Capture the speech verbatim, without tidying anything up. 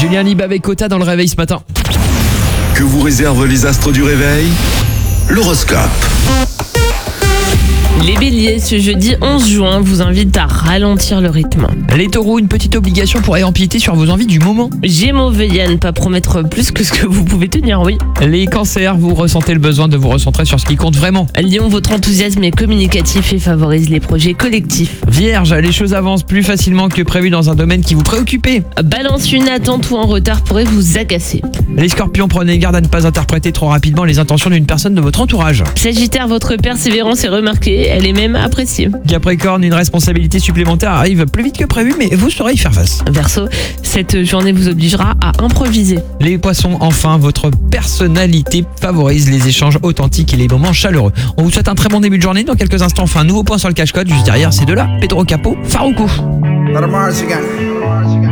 Julien Lieb avec Kota dans le réveil ce matin. Que vous réservent les astres du réveil? L'horoscope. Les béliers, ce jeudi onze juin vous invite à ralentir le rythme. Les taureaux, une petite obligation pourrait empiéter sur vos envies du moment. Gémeaux, veillez à ne pas promettre plus que ce que vous pouvez tenir, oui. Les cancers, vous ressentez le besoin de vous recentrer sur ce qui compte vraiment. Lion, votre enthousiasme est communicatif et favorise les projets collectifs. Vierge, les choses avancent plus facilement que prévu dans un domaine qui vous préoccupait. Balance, une attente ou un retard pourrait vous agacer. Les scorpions, prenez garde à ne pas interpréter trop rapidement les intentions d'une personne de votre entourage. Sagittaire, votre persévérance est remarquée, elle est même appréciée. Capricorne, une responsabilité supplémentaire arrive plus vite que prévu, mais vous saurez y faire face. Verseau, cette journée vous obligera à improviser. Les poissons, enfin, votre personnalité favorise les échanges authentiques et les moments chaleureux. On vous souhaite un très bon début de journée. Dans quelques instants, enfin, un nouveau point sur le cache-code. Juste derrière, c'est de là, Pedro Capo, Faroukou. Let 'em Mars again.